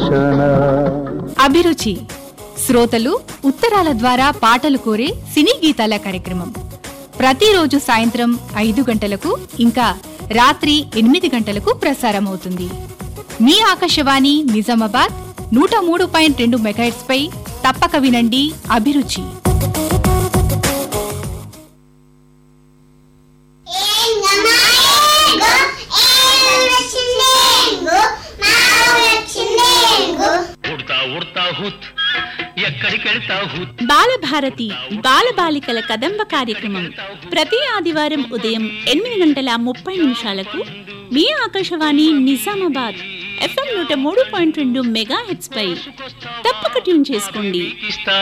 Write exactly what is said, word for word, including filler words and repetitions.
అభిరుచి శ్రోతలు ఉత్తరాల ద్వారా పాటలు కోరే సినీ గీతాల కార్యక్రమం ప్రతిరోజు సాయంత్రం ఐదు గంటలకు ఇంకా రాత్రి ఎనిమిది గంటలకు ప్రసారమవుతుంది. మీ ఆకాశవాణి నిజామాబాద్ నూట మూడు పాయింట్ రెండు మెగాహెర్ట్జ్ పై తప్పక వినండి అభిరుచి. బాలభారతి బాలబాలికల కదంబ కార్యక్రమం ప్రతి ఆదివారం ఉదయం ఎనిమిది గంటల ముప్పై నిమిషాలకు మీ ఆకాశవాణి నిజామాబాద్ ఎఫ్ఎం నూట మూడు పాయింట్ రెండు మెగా హెర్ట్జ్ పై తప్పక ట్యూన్ చేసుకోండి.